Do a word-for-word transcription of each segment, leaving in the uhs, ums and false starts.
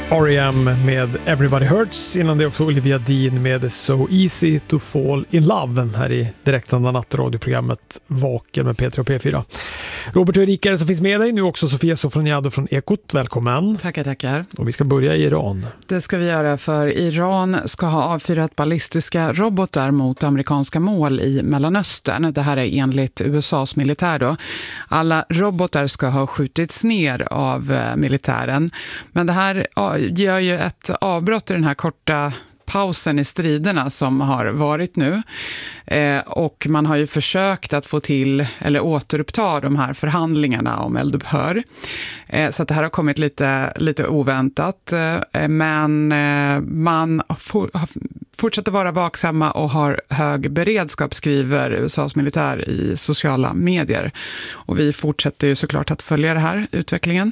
R E M med Everybody Hurts, innan det också Olivia Dean med So Easy to Fall in Love här i direktsända nattradioprogrammet Vaken med P tre och P fyra. Robert och Erika som finns med dig nu, också Sofia Sofroniado från Ekot, välkommen. Tackar, tackar. Och vi ska börja i Iran. Det ska vi göra, för Iran ska ha avfyrat ballistiska robotar mot amerikanska mål i Mellanöstern. Det här är enligt U S A:s militär då. Alla robotar ska ha skjutits ner av militären, men det här gör ju ett avbrott i den här korta pausen i striderna som har varit nu. Eh, och man har ju försökt att få till eller återuppta de här förhandlingarna om eldupphör. Eh, så att det här har kommit lite, lite oväntat. Eh, men eh, man for, fortsätter vara vaksamma och har hög beredskap, skriver U S A:s militär i sociala medier. Och vi fortsätter ju såklart att följa det här utvecklingen.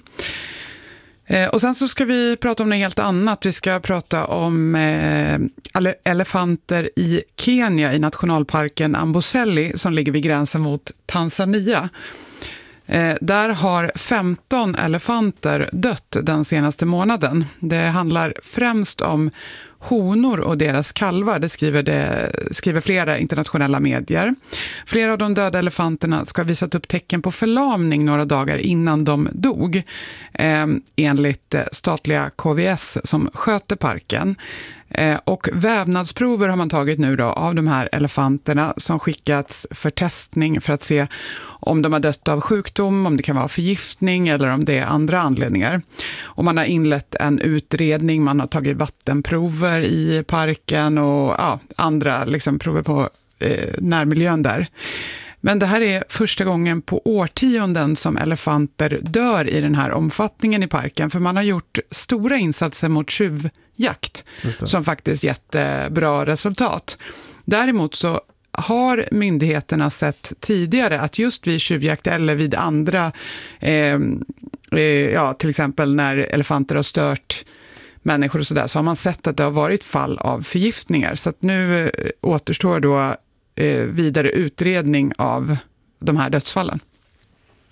Och sen så ska vi prata om något helt annat. Vi ska prata om eh, elefanter i Kenya i nationalparken Amboseli som ligger vid gränsen mot Tanzania. Eh, där har femton elefanter dött den senaste månaden. Det handlar främst om honor och deras kalvar, det skriver, det skriver flera internationella medier. Flera av de döda elefanterna ska ha visat upp tecken på förlamning några dagar innan de dog, eh, enligt statliga K V S som sköter parken. Eh, och vävnadsprover har man tagit nu då av de här elefanterna som skickats för testning för att se om de har dött av sjukdom, om det kan vara förgiftning eller om det är andra anledningar. Och man har inlett en utredning, man har tagit vattenprover i parken och ja, andra liksom prover på eh, närmiljön där. Men det här är första gången på årtionden som elefanter dör i den här omfattningen i parken. För man har gjort stora insatser mot tjuvjakt som faktiskt gett bra resultat. Däremot så har myndigheterna sett tidigare att just vid tjuvjakt eller vid andra, eh, eh, ja, till exempel när elefanter har stört människor och sådär, så har man sett att det har varit fall av förgiftningar. Så att nu återstår då vidare utredning av de här dödsfallen.